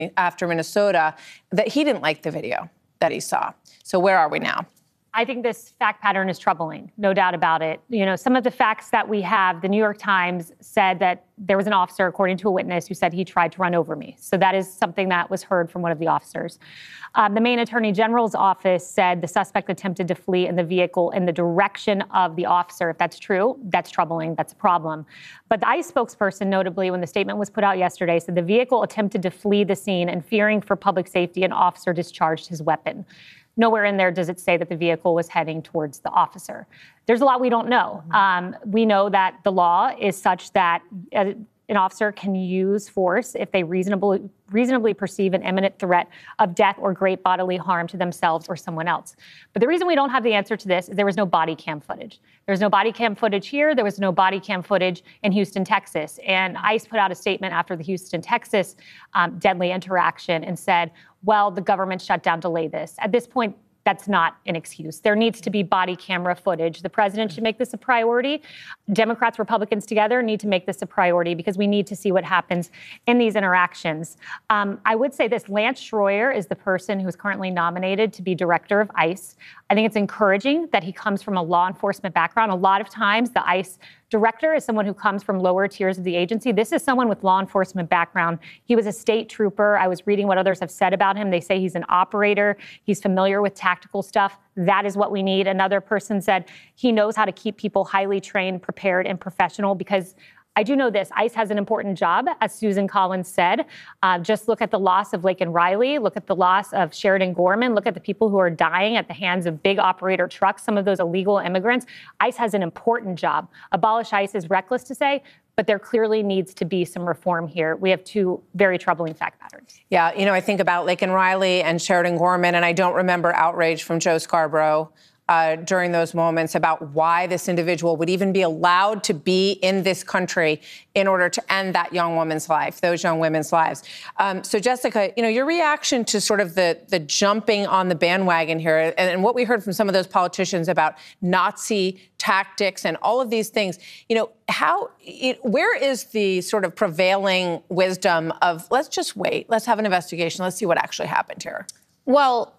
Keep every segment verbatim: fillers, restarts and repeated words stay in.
after Minnesota, that he didn't like the video that he saw. So where are we now? I think this fact pattern is troubling, no doubt about it. You know, some of the facts that we have, the New York Times said that there was an officer, according to a witness, who said he tried to run over me. So that is something that was heard from one of the officers. Um, the Maine Attorney General's office said the suspect attempted to flee in the vehicle in the direction of the officer. If that's true, that's troubling. That's a problem. But the ICE spokesperson, notably, when the statement was put out yesterday, said the vehicle attempted to flee the scene, and fearing for public safety, an officer discharged his weapon. Nowhere in there does it say that the vehicle was heading towards the officer. There's a lot we don't know. Um, we know that the law is such that uh, an officer can use force if they reasonably, reasonably perceive an imminent threat of death or great bodily harm to themselves or someone else. But the reason we don't have the answer to this is there was no body cam footage. There's no body cam footage here. There was no body cam footage in Houston, Texas. And ICE put out a statement after the Houston, Texas um, deadly interaction and said, well, the government shut down, delay this. At this point, that's not an excuse. There needs to be body camera footage. The president should make this a priority. Democrats, Republicans together need to make this a priority because we need to see what happens in these interactions. Um, I would say this, Lance Schroyer is the person who is currently nominated to be director of ICE. I think it's encouraging that he comes from a law enforcement background. A lot of times the ICE director is someone who comes from lower tiers of the agency. This is someone with law enforcement background. He was a state trooper. I was reading what others have said about him. They say he's an operator. He's familiar with tactical stuff. That is what we need. Another person said he knows how to keep people highly trained, prepared, and professional because I do know this. ICE has an important job, as Susan Collins said. Uh, just look at the loss of Laken Riley. Look at the loss of Sheridan Gorman. Look at the people who are dying at the hands of big operator trucks, some of those illegal immigrants. ICE has an important job. Abolish ICE is reckless to say, but there clearly needs to be some reform here. We have two very troubling fact patterns. Yeah, you know, I think about Laken Riley and Sheridan Gorman, and I don't remember outrage from Joe Scarborough Uh, during those moments about why this individual would even be allowed to be in this country in order to end that young woman's life, those young women's lives. Um, so, Jessica, you know, your reaction to sort of the the jumping on the bandwagon here and, and what we heard from some of those politicians about Nazi tactics and all of these things, you know, how, it, where is the sort of prevailing wisdom of let's just wait, let's have an investigation, let's see what actually happened here? Well,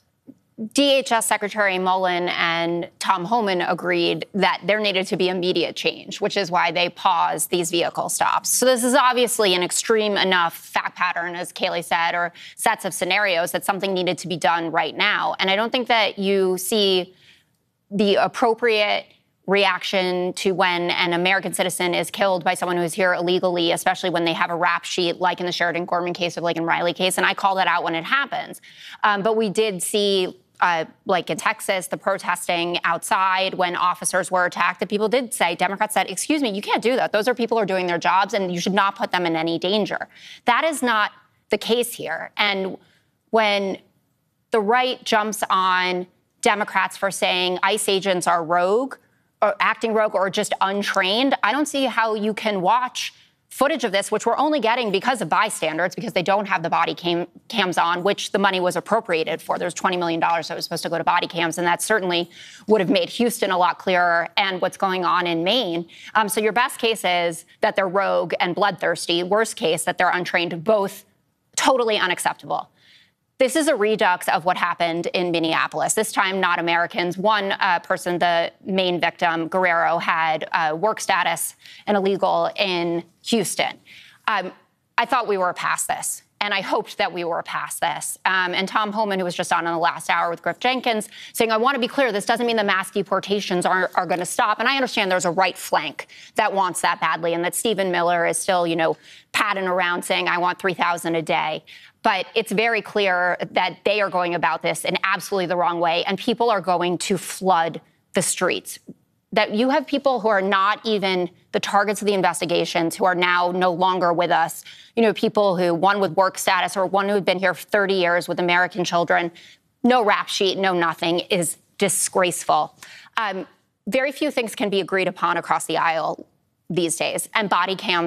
D H S Secretary Mullen and Tom Homan agreed that there needed to be immediate change, which is why they paused these vehicle stops. So this is obviously an extreme enough fact pattern, as Kayleigh said, or sets of scenarios that something needed to be done right now. And I don't think that you see the appropriate reaction to when an American citizen is killed by someone who is here illegally, especially when they have a rap sheet, like in the Sheridan Gorman case or like in Riley case. And I call that out when it happens. Um, but we did see Uh, like in Texas, the protesting outside when officers were attacked, that people did say, Democrats said, excuse me, you can't do that. Those are people who are doing their jobs and you should not put them in any danger. That is not the case here. And when the right jumps on Democrats for saying ICE agents are rogue or acting rogue or just untrained, I don't see how you can watch footage of this, which we're only getting because of bystanders, because they don't have the body cam cams on, which the money was appropriated for. There's twenty million dollars that was supposed to go to body cams, and that certainly would have made Houston a lot clearer and what's going on in Maine. Um, so your best case is that they're rogue and bloodthirsty. Worst case, that they're untrained, both totally unacceptable. This is a redux of what happened in Minneapolis. This time, not Americans. One uh, person, the main victim, Guerrero, had uh, work status and illegal in Houston. Um, I thought we were past this, and I hoped that we were past this. Um, and Tom Homan, who was just on in the last hour with Griff Jenkins, saying, I want to be clear, this doesn't mean the mass deportations are, are going to stop. And I understand there's a right flank that wants that badly, and that Stephen Miller is still, you know, padding around saying, I want three thousand a day. But it's very clear that they are going about this in absolutely the wrong way, and people are going to flood the streets. That you have people who are not even the targets of the investigations, who are now no longer with us. You know, people who, one with work status or one who had been here for thirty years with American children, no rap sheet, no nothing, is disgraceful. Um, very few things can be agreed upon across the aisle these days, and body cams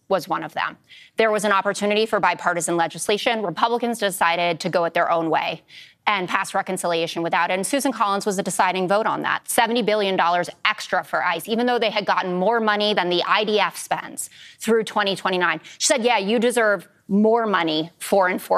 was one of them. There was an opportunity for bipartisan legislation. Republicans decided to go it their own way and pass reconciliation without it. And Susan Collins was the deciding vote on that. seventy billion dollars extra for ICE, even though they had gotten more money than the I D F spends through twenty twenty-nine. She said, yeah, you deserve more money for enforcement.